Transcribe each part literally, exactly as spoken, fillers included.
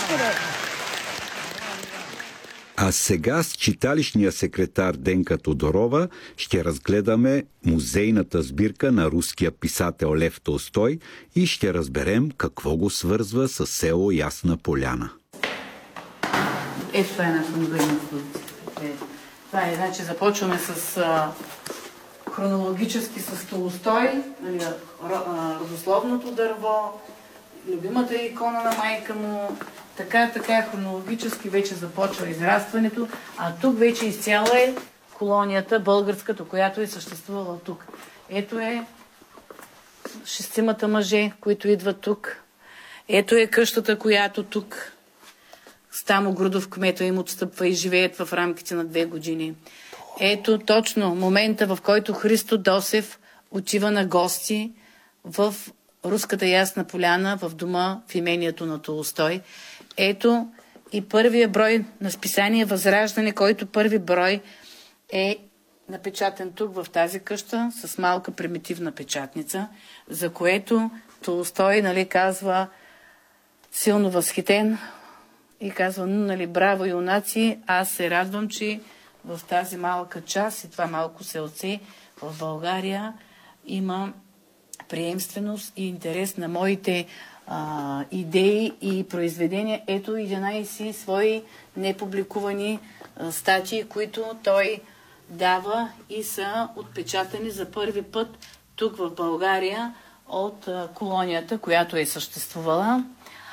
А сега с читалищния секретар Денка Тодорова ще разгледаме музейната сбирка на руския писател Лев Толстой и ще разберем какво го свързва с село Ясна поляна. Ето това е нашата музейна експозиция. Това е, значи започваме с а, хронологически с Толстой, нали, родословното дърво, любимата икона на майка му. Така, така хронологически вече започва израстването, а тук вече изцяло е колонията българската, която е съществувала тук. Ето е шестимата мъже, които идват тук. Ето е къщата, която тук Стамо Грудов, кмета им, отстъпва и живеят в рамките на две години. Ето точно момента, в който Христо Досев отива на гости в руската Ясна поляна, в дома в имението на Толстой. Ето и първия брой на списание Възраждане, който първи брой е напечатан тук в тази къща с малка примитивна печатница, за което Толстой, нали, казва силно възхитен и казва, нали, браво юнаци, аз се радвам, че в тази малка част и това малко селце в България има приемственост и интерес на моите а, идеи и произведения. Ето единайсет свои непубликувани а, статии, които той дава и са отпечатани за първи път тук в България от а, колонията, която е съществувала.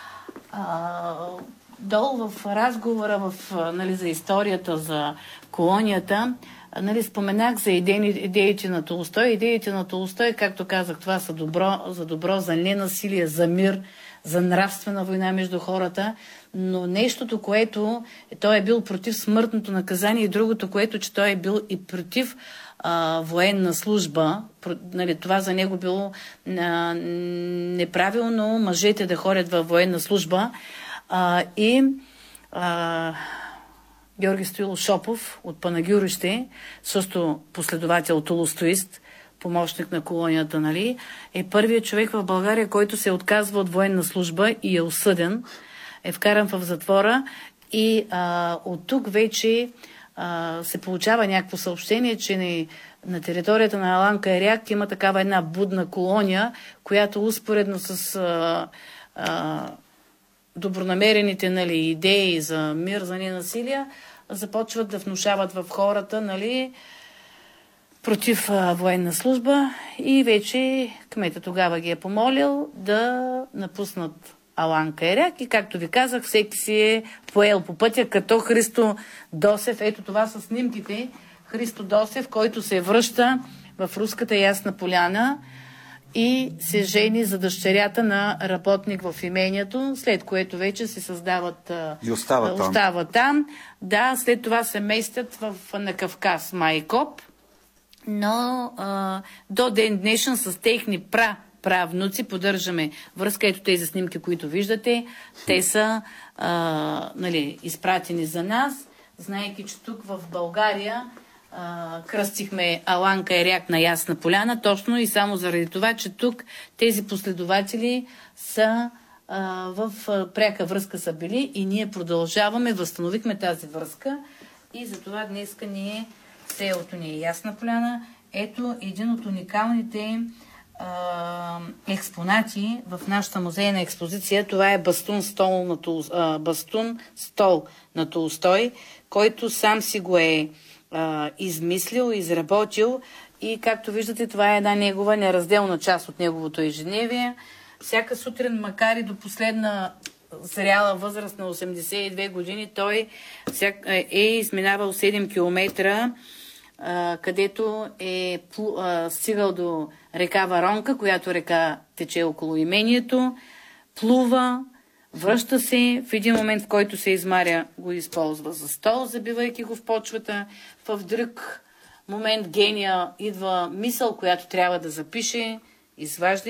А, долу в разговора в, нали, за историята за колонията, нали, споменах за идеи, идеите на Толстой. Идеите на Толстой, както казах, това са добро, за добро, за ненасилие, за мир, за нравствена война между хората, но нещото, което той е бил против смъртното наказание и другото, което, че той е бил и против а, военна служба, нали, това за него било а, неправилно мъжете да ходят във военна служба, а, и а, Георги Стоилов Шопов от Панагюрище, също последовател толстоист, помощник на колонията, нали, е първият човек в България, който се отказва от военна служба и е осъден, е вкаран в затвора и а, от тук вече а, се получава някакво съобщение, че не, на територията на Аланка Еряк има такава една будна колония, която успоредно с а, а, добронамерените, нали, идеи за мир, за ненасилие, започват да внушават в хората, нали, против а, военна служба и вече кмета тогава ги е помолил да напуснат Аланка Еряк и, както ви казах, всеки си е поел по пътя, като Христо Досев. Ето това са снимките. Христо Досев, който се връща в руската Ясна поляна и се жени за дъщерята на работник в имението, след което вече се създават и остава там. Остава там. Да, след това се местят в, на Кавказ, Майкоп, но а, до ден днешен с техни пра правнуци поддържаме връзка. Ето тези снимки, които виждате, те са а, нали, изпратени за нас, знаейки, че тук в България Uh, кръстихме Аланка Еряк на Ясна поляна, точно и само заради това, че тук тези последователи са uh, в uh, пряка връзка са били и ние продължаваме, възстановихме тази връзка и затова днеска ние селото ни е Ясна поляна. Ето един от уникалните uh, експонати в нашата музейна експозиция. Това е бастун стол на, Тол... uh, бастун стол на Толстой, който сам си го е Uh, измислил, изработил и, както виждате, това е една негова неразделна част от неговото ежедневие. Всяка сутрин, макар и до последна зряла възраст на осемдесет и две години, той всяк, е изминавал седем километра, uh, където е uh, стигал до река Варонка, която река тече около имението, плува, връща се, в един момент, в който се измаря, го използва за стол, забивайки го в почвата. В друг момент гения идва мисъл, която трябва да запише, изважда